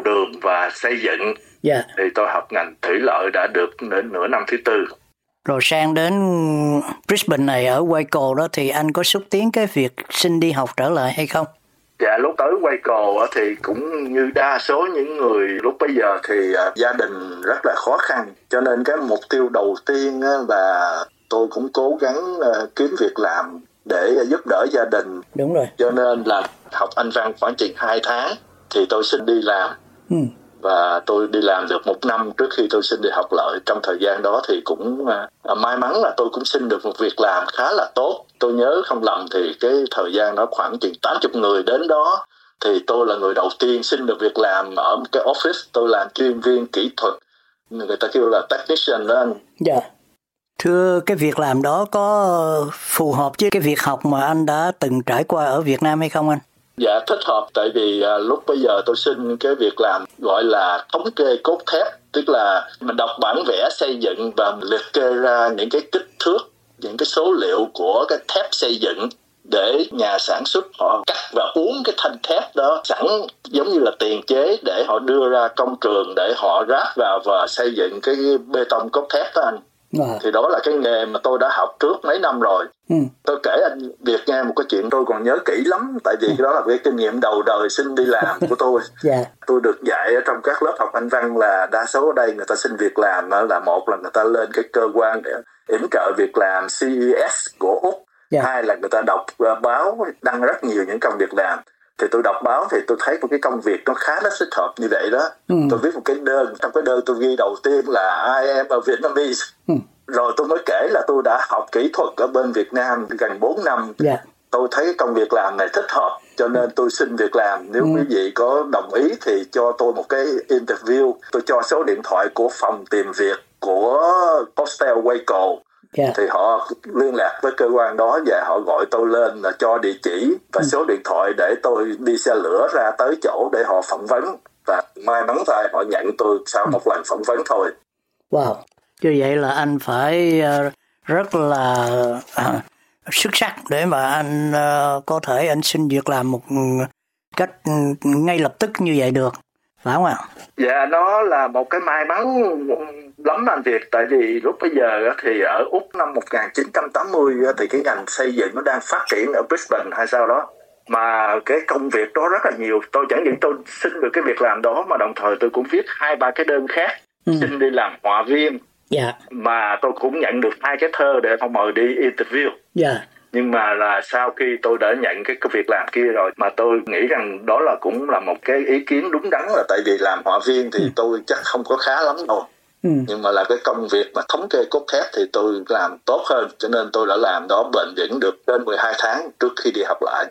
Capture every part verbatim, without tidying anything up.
đường và xây dựng. Dạ. Thì tôi học ngành thủy lợi đã được nửa, nửa năm thứ tư. Rồi sang đến Brisbane này ở Waco đó thì anh có xúc tiến cái việc xin đi học trở lại hay không? Dạ, lúc tới Waco thì cũng như đa số những người lúc bấy giờ thì gia đình rất là khó khăn. Cho nên cái mục tiêu đầu tiên là tôi cũng cố gắng kiếm việc làm để giúp đỡ gia đình. Đúng rồi. Cho nên là học Anh văn khoảng chừng hai tháng thì tôi xin đi làm. Ừ. Và tôi đi làm được một năm trước khi tôi xin đi học lại. Trong thời gian đó thì cũng à, may mắn là tôi cũng xin được một việc làm khá là tốt. Tôi nhớ không lầm thì cái thời gian đó khoảng chừng tám mươi người đến đó. Thì tôi là người đầu tiên xin được việc làm ở cái office. Tôi làm chuyên viên kỹ thuật. Người ta kêu là technician đó anh. Dạ. Thưa, cái việc làm đó có phù hợp với cái việc học mà anh đã từng trải qua ở Việt Nam hay không anh? Dạ, thích hợp, tại vì à, lúc bây giờ tôi xin cái việc làm gọi là thống kê cốt thép, tức là mình đọc bản vẽ xây dựng và mình liệt kê ra những cái kích thước, những cái số liệu của cái thép xây dựng để nhà sản xuất họ cắt và uốn cái thanh thép đó sẵn giống như là tiền chế để họ đưa ra công trường để họ ráp vào và xây dựng cái bê tông cốt thép đó anh. À. Thì đó là cái nghề mà tôi đã học trước mấy năm rồi. Ừ. Tôi kể anh Việt nghe một cái chuyện tôi còn nhớ kỹ lắm, tại vì ừ. đó là cái kinh nghiệm đầu đời xin đi làm của tôi. Yeah. Tôi được dạy ở trong các lớp học Anh văn là đa số ở đây người ta xin việc làm là một là người ta lên cái cơ quan để yểm trợ việc làm xê e ét của Úc. Yeah. Hai là người ta đọc báo đăng rất nhiều những công việc làm. Thì tôi đọc báo thì tôi thấy một cái công việc nó khá là thích hợp như vậy đó. Ừ. Tôi viết một cái đơn, trong cái đơn tôi ghi đầu tiên là I am a Vietnamese. Ừ. Rồi tôi mới kể là tôi đã học kỹ thuật ở bên Việt Nam gần bốn năm. Yeah. Tôi thấy công việc làm này thích hợp, cho nên tôi xin việc làm. Nếu ừ. quý vị có đồng ý thì cho tôi một cái interview. Tôi cho số điện thoại của phòng tìm việc của Hostel Waco. Yeah. Thì họ liên lạc với cơ quan đó và họ gọi tôi lên là cho địa chỉ và ừ. số điện thoại để tôi đi xe lửa ra tới chỗ để họ phỏng vấn. Và may mắn thay họ nhận tôi sau ừ. một lần phỏng vấn thôi. Wow, như vậy là anh phải rất là uh, xuất sắc để mà anh uh, có thể anh xin việc làm một cách ngay lập tức như vậy được, phải không ạ? Dạ, nó là một cái may mắn lắm anh Việt, tại vì lúc bây giờ thì ở Úc năm một nghìn chín trăm tám mươi thì cái ngành xây dựng nó đang phát triển ở Brisbane hay sao đó, mà cái công việc đó rất là nhiều. Tôi chẳng những tôi xin được cái việc làm đó mà đồng thời tôi cũng viết hai ba cái đơn khác ừ. xin đi làm họa viên. Yeah. Mà tôi cũng nhận được hai cái thơ để họ mời đi interview. Yeah. Nhưng mà là sau khi tôi đã nhận cái, cái việc làm kia rồi mà tôi nghĩ rằng đó là cũng là một cái ý kiến đúng đắn, là tại vì làm họa viên thì ừ. tôi chắc không có khá lắm đâu. Ừ. Nhưng mà là cái công việc mà thống kê cốt thép thì tôi làm tốt hơn, cho nên tôi đã làm đó bền vững được đến mười hai tháng trước khi đi học lại.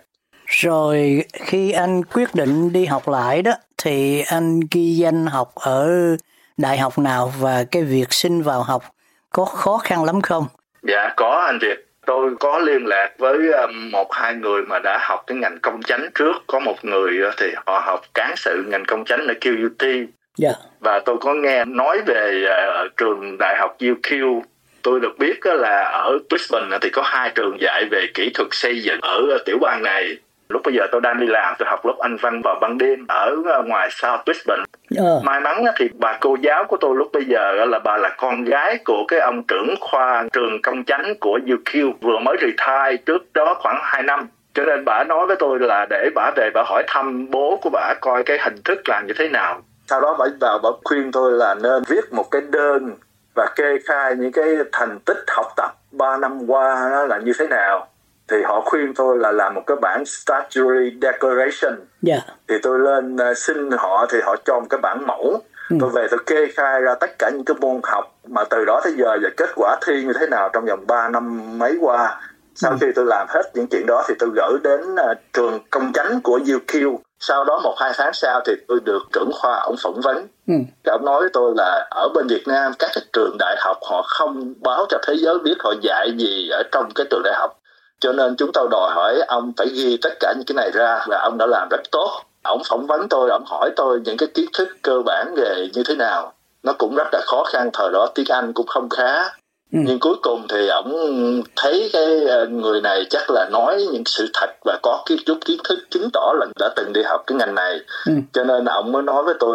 Rồi khi anh quyết định đi học lại đó thì anh ghi danh học ở đại học nào và cái việc xin vào học có khó khăn lắm không? Dạ có anh Việt. Tôi có liên lạc với một hai người mà đã học cái ngành công chánh trước. Có một người thì họ học cán sự ngành công chánh ở Q U T. Yeah. Và tôi có nghe nói về uh, trường đại học U Q. Tôi được biết uh, là ở Brisbane thì có hai trường dạy về kỹ thuật xây dựng ở uh, tiểu bang này. Lúc bây giờ tôi đang đi làm, tôi học lớp Anh văn vào ban đêm ở uh, ngoài South Brisbane. Yeah. May mắn uh, thì bà cô giáo của tôi lúc bây giờ uh, là bà là con gái của cái ông trưởng khoa trường công chánh của U Q, vừa mới retire trước đó khoảng hai năm. Cho nên bà nói với tôi là để bà về bà hỏi thăm bố của bà coi cái hình thức làm như thế nào. Sau đó bà vào bà khuyên tôi là nên viết một cái đơn và kê khai những cái thành tích học tập ba năm qua đó là như thế nào. Thì họ khuyên tôi là làm một cái bản statutory declaration. Yeah. Thì tôi lên uh, xin họ thì họ cho một cái bản mẫu. Ừ. Tôi về tôi kê khai ra tất cả những cái môn học mà từ đó tới giờ và kết quả thi như thế nào trong vòng ba năm mấy qua. Sau ừ. khi tôi làm hết những chuyện đó thì tôi gửi đến uh, trường công chánh của U Q. Sau đó một hai tháng sau thì tôi được trưởng khoa ông phỏng vấn. Ừ. Ông nói với tôi là ở bên Việt Nam các cái trường đại học họ không báo cho thế giới biết họ dạy gì ở trong cái trường đại học. Cho nên chúng tôi đòi hỏi ông phải ghi tất cả những cái này ra, và ông đã làm rất tốt. Ông phỏng vấn tôi, ông hỏi tôi những cái kiến thức cơ bản về như thế nào. Nó cũng rất là khó khăn, thời đó tiếng Anh cũng không khá. Ừ. Nhưng cuối cùng thì ông thấy cái người này chắc là nói những sự thật và có cái chút kiến thức chứng tỏ là đã từng đi học cái ngành này. Ừ. Cho nên ông mới nói với tôi